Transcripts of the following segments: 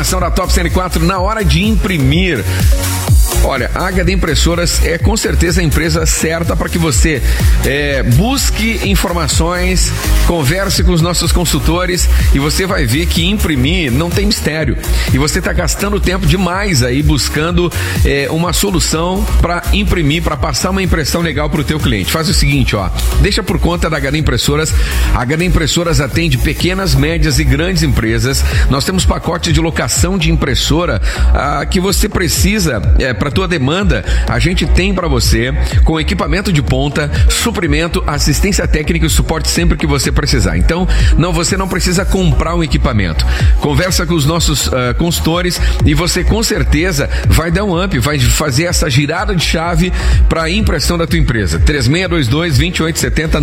Da Top 104 na hora de imprimir. Olha, a HD Impressoras é com certeza a empresa certa para que você busque informações, converse com os nossos consultores e você vai ver que imprimir não tem mistério. E você está gastando tempo demais aí buscando uma solução para imprimir, para passar uma impressão legal para o teu cliente. Faz o seguinte, ó, deixa por conta da HD Impressoras. A HD Impressoras atende pequenas, médias e grandes empresas. Nós temos pacote de locação de impressora que você precisa para tua demanda, a gente tem para você com equipamento de ponta, suprimento, assistência técnica e suporte sempre que você precisar. Então, você não precisa comprar um equipamento. Conversa com os nossos consultores e você com certeza vai dar um up, vai fazer essa girada de chave para a impressão da tua empresa. 3622-2870,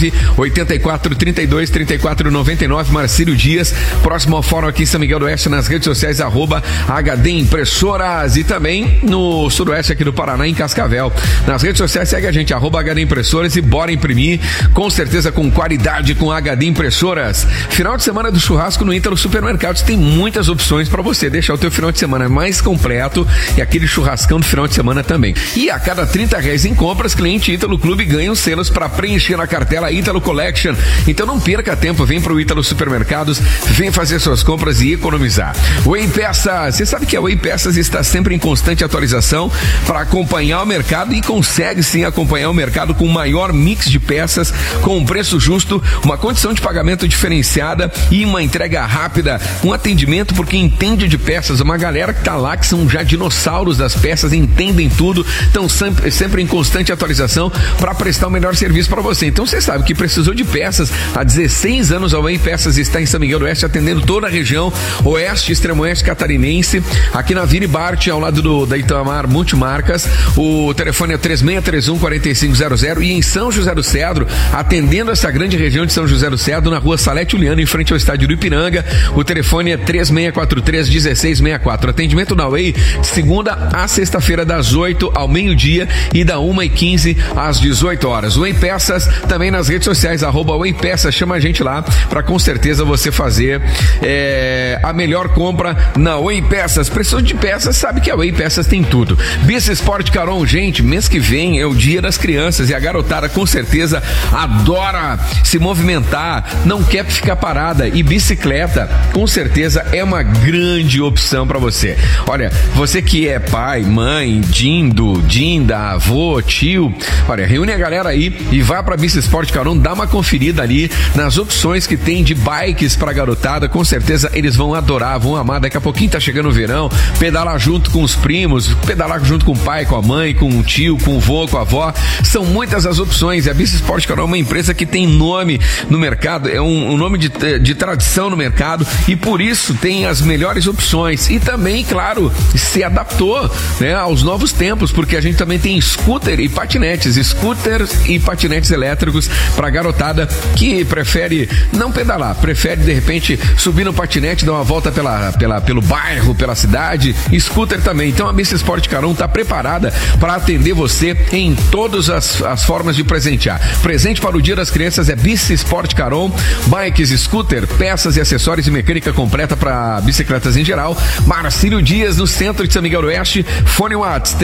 984-32-3499, Marcílio Dias, próximo ao fórum aqui em São Miguel do Oeste, nas redes sociais, @HD Impressoras, e também no Sudoeste aqui do Paraná, em Cascavel. Nas redes sociais, segue a gente, @HD Impressoras, e bora imprimir, com certeza com qualidade, com HD Impressoras. Final de semana do churrasco no Ítalo Supermercados, tem muitas opções para você deixar o teu final de semana mais completo e aquele churrascão do final de semana também. E a cada R$30 em compras, cliente Ítalo Clube ganha os selos para preencher na cartela Ítalo Collection. Então não perca tempo, vem pro Ítalo Supermercados, vem fazer suas compras e economizar. Way Peças, você sabe que a Way Peças está sempre em constante atualização para acompanhar o mercado e consegue sim acompanhar o mercado com o maior mix de peças, com um preço justo, uma condição de pagamento diferenciada e uma entrega rápida, um atendimento por quem entende de peças, uma galera que tá lá, que são já dinossauros das peças, entendem tudo, estão sempre em constante atualização para prestar o melhor serviço para você. Então você sabe que precisou de peças, há 16 anos a Way Peças está em São Miguel do Oeste, atendendo toda a região oeste, extremo oeste catarinense, aqui na Vini Bart, ao lado da Itamar Multimarcas. O telefone é 3631-4500, e em São José do Cedro, atendendo essa grande região de São José do Cedro, na rua Salete Uliano, em frente ao estádio do Ipiranga, o telefone é 3643-1664. Atendimento na Way, segunda a sexta-feira, das 8 ao meio-dia e da 1h15 às 18 horas. Way Peças, também nas redes sociais, @Way Peças, chama a gente lá para com certeza você fazer a melhor compra na Way Peças. Precisou de peças, sabe que a Way Peças tem tudo. Bis Sport Caron, gente, mês que vem é o Dia das Crianças e a garotada com certeza adora se movimentar, não quer ficar parada, e bicicleta com certeza é uma grande opção para você. Olha, você que é pai, mãe, dinda, avô, tio, olha, reúne a galera aí e vá para Bis Sport Caron, dá uma conferida ali nas opções que tem de bikes pra garotada, com certeza eles vão adorar, vão amar. Daqui a pouquinho tá chegando o verão, pedalar junto com os primos, pedalar junto com o pai, com a mãe, com o tio, com o vô, com a avó, são muitas as opções. A Bis Sport Caron é uma empresa que tem nome no mercado, é um nome de tradição no mercado, e por isso tem as melhores opções, e também, claro, se adaptou, né, aos novos tempos, porque a gente também tem scooters e patinetes elétricos para garotada que prefere não pedalar, prefere de repente subir no patinete, dar uma volta pelo bairro, pela cidade. Scooter também. Então a Bis Sport Caron está preparada para atender você em todas as formas de presentear. Presente para o Dia das Crianças é Bis Sport Caron, bikes, scooter, peças e acessórios e mecânica completa para bicicletas em geral. Marcílio Dias, no centro de São Miguel do Oeste. Fone WhatsApp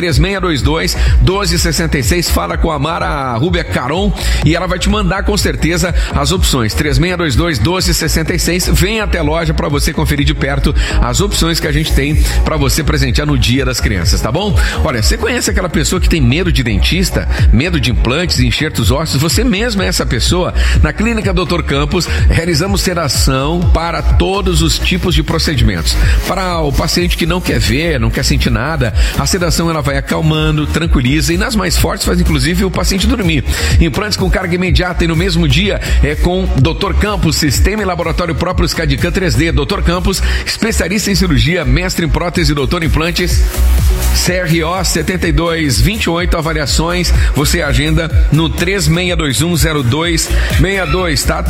3622-1266. Fala com a Mara Rúbia Caron e ela vai te mandar com certeza as opções. 3622-1266. Vem até a loja para você conferir de perto as opções que a gente tem para você presentear no Dia das Crianças, tá bom? Olha, você conhece aquela pessoa que tem medo de dentista, medo de implantes e enxertos ósseos? Você mesmo é essa pessoa? Na Clínica Dr. Campos, realizamos sedação para todos os tipos de procedimentos. Para o paciente que não quer ver, não quer sentir nada, a sedação ela vai acalmando, tranquiliza, e nas mais fortes faz inclusive o paciente dormir. Implantes com carga imediata e no mesmo dia é com Dr. Campos, sistema e laboratório próprio Scadican 3D. Dr. Campos, especialista em cirurgia, mestre em prótese, doutor em implantes. CRO 7228, avaliações, você agenda no 36210262, tá?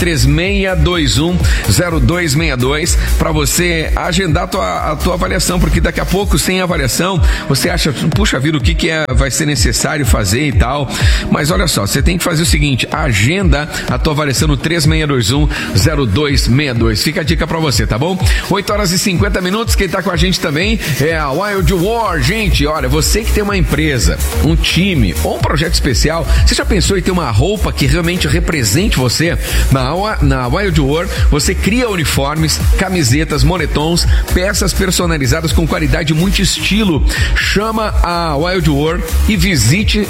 36210262 para você agendar a tua avaliação, porque daqui a pouco, sem avaliação, você acha, puxa vida, o que vai ser necessário fazer e tal, mas olha só, você tem que fazer o seguinte, agenda a tua avaliação no 36210262. Fica a dica pra você, tá bom? 8h50, quem tá com a gente também é a Wild War. Gente, olha, você que tem uma empresa, um time ou um projeto especial, você já pensou em ter uma roupa que realmente represente você? Na Wild War, você cria uniformes, camisetas, moletons, peças personalizadas com qualidade e muito estilo. Chama a Wild War e visite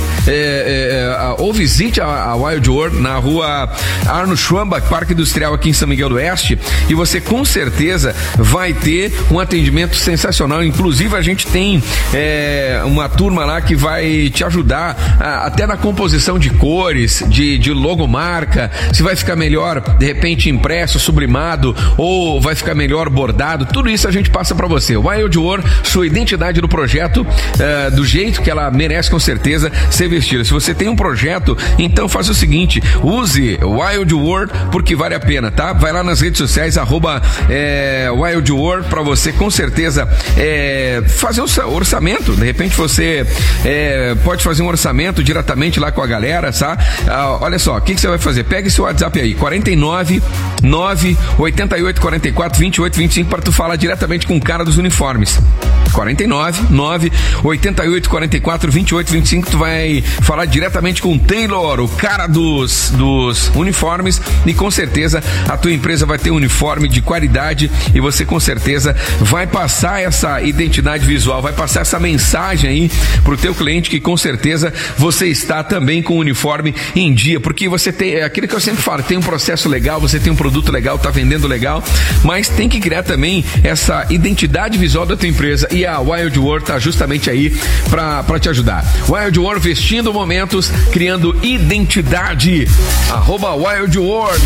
a Wild War na rua Arno Schwambach, Parque Industrial aqui em São Miguel do Oeste, e você com certeza vai ter um atendimento sensacional. Inclusive a gente tem uma turma lá que vai te ajudar até na composição de cores, de logomarca, se vai ficar melhor de repente impresso, sublimado, ou vai ficar melhor bordado, tudo isso a gente passa para você. Wild War, sua identidade do projeto do jeito que ela merece, com certeza, ser vestida. Se você tem um projeto, então faz o seguinte, use Wild War, porque vale a pena, tá? Vai lá nas redes sociais, Wild War, pra você com certeza fazer o orçamento. De repente você pode fazer um orçamento diretamente lá com a galera, tá? Olha só, o que você vai fazer? Pega esse WhatsApp aí, 49 988 44 28 25, para tu falar diretamente com o cara dos uniformes. 49 988 44 28 25, tu vai falar diretamente com o Taylor, o cara dos uniformes, e com certeza a tua empresa vai ter um uniforme de qualidade e você com certeza vai passar essa identidade visual, vai passar essa mensagem aí pro teu cliente que com certeza você está também com o uniforme em dia, porque você tem aquilo que eu sempre falo, tem um processo legal, você tem um produto legal, tá vendendo legal, mas tem que criar também essa identidade visual da tua empresa, e a Wild War tá justamente aí pra te ajudar. Wild War, vestindo momentos, criando identidade. @Wild War.